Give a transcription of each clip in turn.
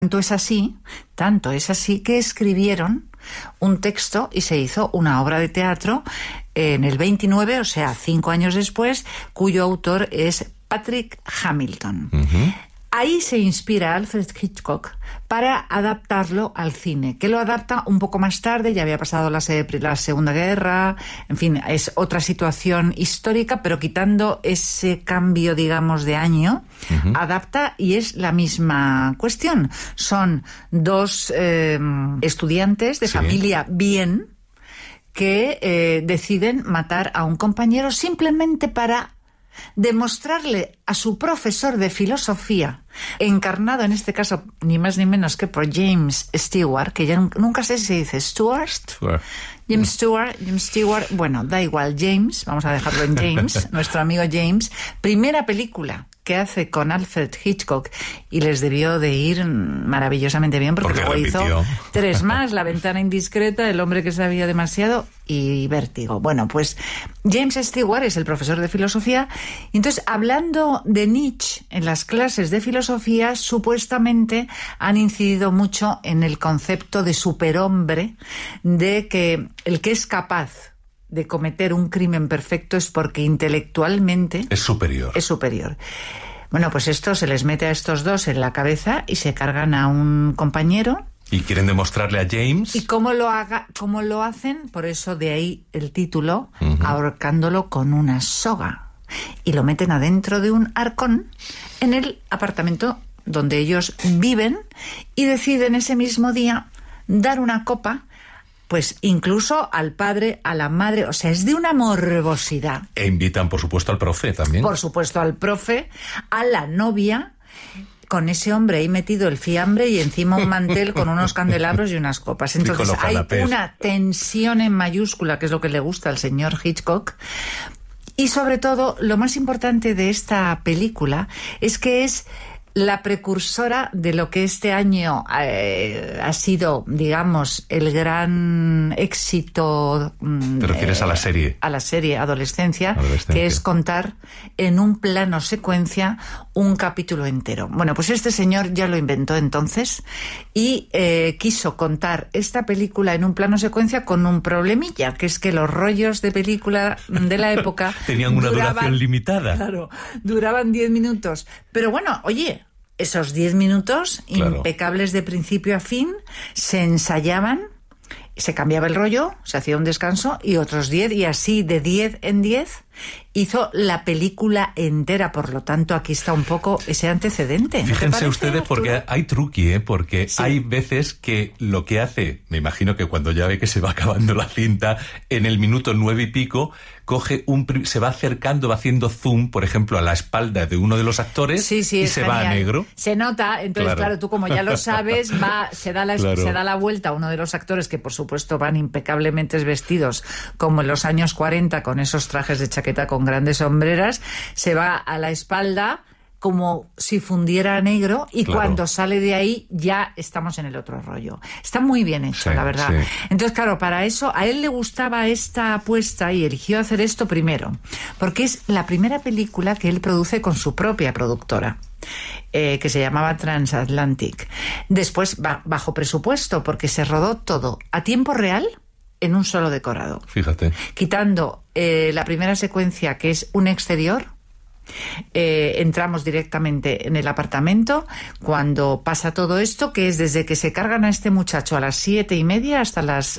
Tanto es así que escribieron un texto y se hizo una obra de teatro en el 29, o sea, 5 años después, cuyo autor es Patrick Hamilton. Uh-huh. Ahí se inspira Alfred Hitchcock para adaptarlo al cine, que lo adapta un poco más tarde, ya había pasado la Segunda Guerra, en fin, es otra situación histórica, pero quitando ese cambio, digamos, de año, uh-huh, adapta y es la misma cuestión. Son dos estudiantes de familia bien que deciden matar a un compañero simplemente para demostrarle a su profesor de filosofía, encarnado en este caso ni más ni menos que por James Stewart, que ya nunca sé si se dice James Stewart, bueno, da igual, James, vamos a dejarlo en James, nuestro amigo James, primera película que hace con Alfred Hitchcock y les debió de ir maravillosamente bien porque luego hizo 3 más, La ventana indiscreta, El hombre que sabía demasiado y Vértigo. Bueno, pues James Stewart es el profesor de filosofía y entonces hablando de Nietzsche en las clases de filosofía supuestamente han incidido mucho en el concepto de superhombre, de que el que es capaz de cometer un crimen perfecto es porque intelectualmente es superior. Bueno, pues esto se les mete a estos dos en la cabeza y se cargan a un compañero. Y quieren demostrarle a James. ¿Y cómo lo hacen? Por eso de ahí el título, uh-huh, ahorcándolo con una soga. Y lo meten adentro de un arcón en el apartamento donde ellos viven y deciden ese mismo día dar una copa, pues incluso al padre, a la madre, o sea, es de una morbosidad. E invitan, por supuesto, al profe también. Por supuesto, al profe, a la novia, con ese hombre ahí metido el fiambre y encima un mantel con unos candelabros y unas copas. Entonces hay una tensión en mayúscula, que es lo que le gusta al señor Hitchcock. Y sobre todo, lo más importante de esta película es que es la precursora de lo que este año ha sido, digamos, el gran éxito. ¿Te refieres a la serie? A la serie Adolescencia, que es contar en un plano secuencia un capítulo entero. Bueno, pues este señor ya lo inventó entonces y quiso contar esta película en un plano secuencia con un problemilla, que es que los rollos de película de la época tenían una duración limitada. Claro, duraban 10 minutos. Pero bueno, oye, esos 10 minutos, claro, impecables de principio a fin, se ensayaban, se cambiaba el rollo, se hacía un descanso y otros 10, y así de 10 en 10 hizo la película entera. Por lo tanto, aquí está un poco ese antecedente. Fíjense ustedes, porque hay truqui, porque sí, hay veces que lo que hace, me imagino que cuando ya ve que se va acabando la cinta, en el minuto 9 y pico, se va acercando, va haciendo zoom, por ejemplo, a la espalda de uno de los actores, sí, y se va a negro. Se nota, entonces claro, tú como ya lo sabes, se da la vuelta a uno de los actores, que por supuesto van impecablemente vestidos, como en los años 40, con esos trajes de chaqueta con grandes sombreras, se va a la espalda como si fundiera a negro y claro, cuando sale de ahí ya estamos en el otro rollo. Está muy bien hecho, sí, la verdad. Sí. Entonces, claro, para eso a él le gustaba esta apuesta y eligió hacer esto primero, porque es la primera película que él produce con su propia productora, que se llamaba Transatlantic. Después, bajo presupuesto, porque se rodó todo a tiempo real en un solo decorado. Fíjate. Quitando la primera secuencia, que es un exterior, entramos directamente en el apartamento cuando pasa todo esto, que es desde que se cargan a este muchacho a las 7:30 hasta las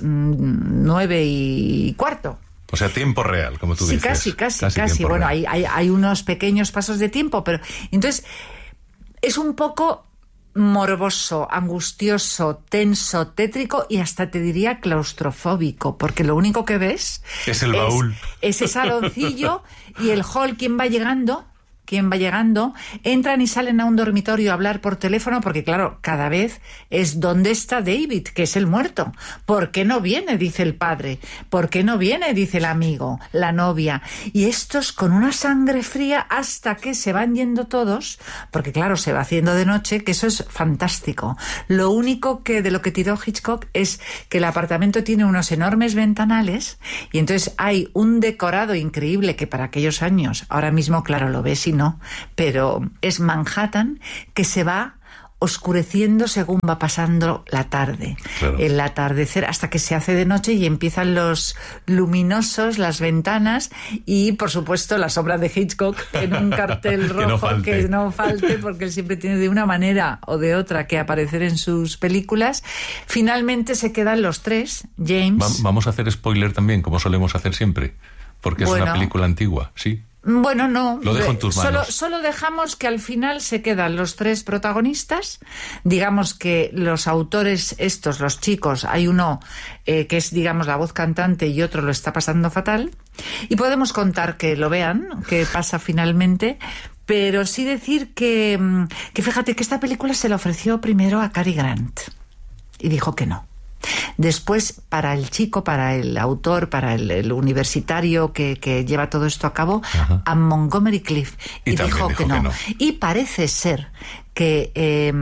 9:15. O sea, tiempo real, como tú dices. Sí, casi. Bueno, hay unos pequeños pasos de tiempo, pero entonces es un poco morboso, angustioso, tenso, tétrico y hasta te diría claustrofóbico, porque lo único que ves es el baúl, es ese saloncillo y el hall. ¿Quién va llegando? Entran y salen a un dormitorio a hablar por teléfono, porque claro, cada vez es ¿dónde está David?, que es el muerto. ¿Por qué no viene?, dice el padre. ¿Por qué no viene?, dice el amigo, la novia. Y estos con una sangre fría hasta que se van yendo todos, porque claro, se va haciendo de noche, que eso es fantástico. Lo único que de lo que tiró Hitchcock es que el apartamento tiene unos enormes ventanales y entonces hay un decorado increíble que para aquellos años, ahora mismo claro lo ves y no, pero es Manhattan, que se va oscureciendo según va pasando la tarde, claro. El atardecer, hasta que se hace de noche y empiezan los luminosos, las ventanas y, por supuesto, la sombra de Hitchcock en un cartel rojo que no falte, porque él siempre tiene de una manera o de otra que aparecer en sus películas. Finalmente se quedan los tres, James... Vamos a hacer spoiler también, como solemos hacer siempre, porque es una película antigua, ¿sí? Bueno, no. Lo dejo en tus manos. Solo dejamos que al final se quedan los tres protagonistas. Digamos que los autores estos, los chicos, hay uno que es, digamos, la voz cantante y otro lo está pasando fatal. Y podemos contar que lo vean, que pasa finalmente. Pero sí decir que fíjate que esta película se la ofreció primero a Cary Grant. Y dijo que no. Después, para el chico, para el autor, para el universitario que lleva todo esto a cabo, ajá, a Montgomery Clift. Y dijo que no. Y parece ser que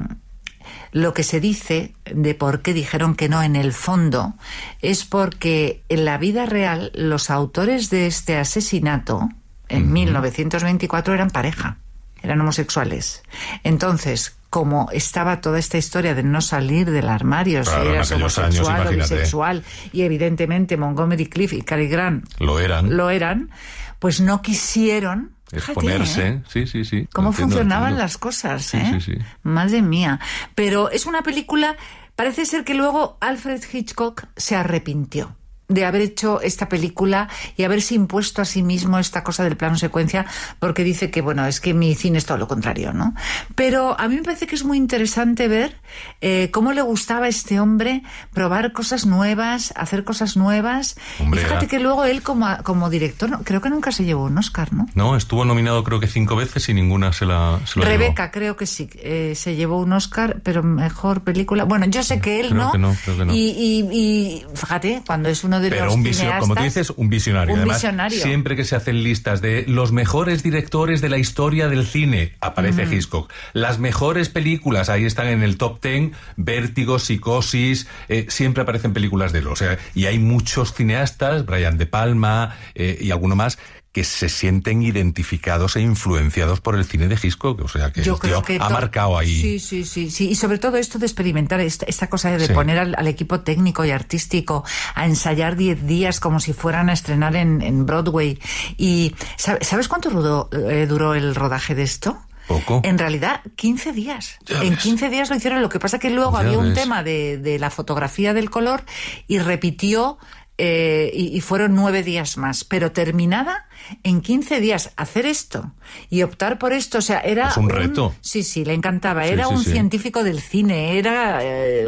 lo que se dice de por qué dijeron que no en el fondo es porque en la vida real los autores de este asesinato en 1924 eran pareja, eran homosexuales. Entonces, como estaba toda esta historia de no salir del armario, claro, si eras homosexual o bisexual, y evidentemente Montgomery Clift y Cary Grant lo eran, pues no quisieron exponerse. Fíjate, sí. Cómo funcionaban las cosas, sí. Madre mía. Pero es una película, parece ser que luego Alfred Hitchcock se arrepintió de haber hecho esta película y haberse impuesto a sí mismo esta cosa del plano secuencia, porque dice que, bueno, es que mi cine es todo lo contrario, ¿no? Pero a mí me parece que es muy interesante ver cómo le gustaba a este hombre probar cosas nuevas, hacer cosas nuevas. Hombre, y fíjate que luego él como director, creo que nunca se llevó un Oscar, ¿no? No, estuvo nominado creo que 5 veces y ninguna se lo Rebeca, llevó. Creo que sí, se llevó un Oscar, pero mejor película. Bueno, yo sé que él creo que no. Y fíjate, cuando es uno de pero los cineastas, como tú dices, un visionario. Un Además, visionario. Siempre que se hacen listas de los mejores directores de la historia del cine, aparece Hitchcock. Las mejores películas, ahí están en el top 10, Vértigo, Psicosis, siempre aparecen películas de él. O sea, y hay muchos cineastas, Brian De Palma y alguno más, que se sienten identificados e influenciados por el cine de Hitchcock. O sea, que yo creo que ha marcado ahí. Sí. Y sobre todo esto de experimentar, esta cosa de poner al equipo técnico y artístico a ensayar 10 días como si fueran a estrenar en Broadway. Y ¿sabes cuánto duró el rodaje de esto? Poco. En realidad, 15 días. En 15 días lo hicieron. Lo que pasa que luego había un tema de la fotografía del color y repitió y fueron 9 días más. Pero terminada en 15 días. Hacer esto y optar por esto, o sea, era... Es un reto. Sí, le encantaba. Era un científico del cine. Era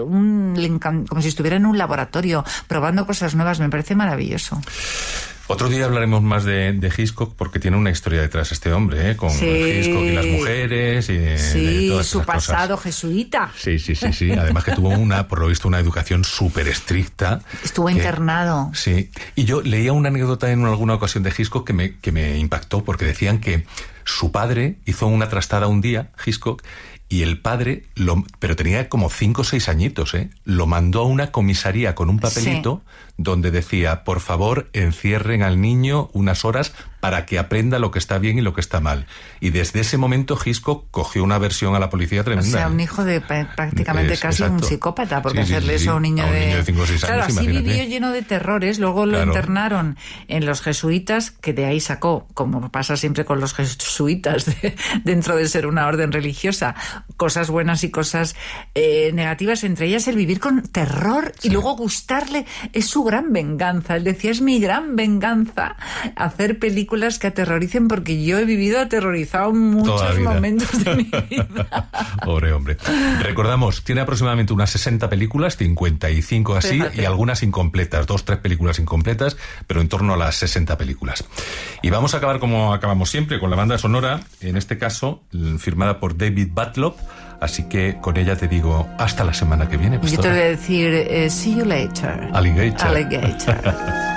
como si estuviera en un laboratorio probando cosas nuevas. Me parece maravilloso. Otro día hablaremos más de Hitchcock porque tiene una historia detrás este hombre, con Hitchcock y las mujeres y de todas su pasado cosas. Jesuita. Sí. Además que tuvo por lo visto, una educación súper estricta. Estuvo internado. Sí. Y yo leía una anécdota en alguna ocasión de Hitchcock que me impactó porque decían que su padre hizo una trastada un día, Hitchcock, y el padre, pero tenía como 5 o 6 añitos, lo mandó a una comisaría con un papelito donde decía, por favor, encierren al niño unas horas para que aprenda lo que está bien y lo que está mal. Y desde ese momento Hitchcock cogió una aversión a la policía tremenda. O sea, un hijo de prácticamente casi un psicópata, porque hacerle eso a un niño de 5 o 6 años, claro, así imagínate. Vivió lleno de terrores, luego lo internaron en los jesuitas, que de ahí sacó, como pasa siempre con los jesuitas, dentro de ser una orden religiosa, cosas buenas y cosas negativas, entre ellas el vivir con terror y luego gustarle. Es su gran venganza. Él decía, es mi gran venganza hacer películas que aterroricen, porque yo he vivido aterrorizado muchos momentos de mi vida. Pobre hombre. Recordamos, tiene aproximadamente unas 60 películas, 55 así, Fíjate. Y algunas incompletas, 2-3 películas incompletas, pero en torno a las 60 películas. Y vamos a acabar como acabamos siempre, con la banda sonora, en este caso, firmada por David Butlop. Así que con ella te digo hasta la semana que viene. Yo te voy a decir, see you later. Alligator. Alligator.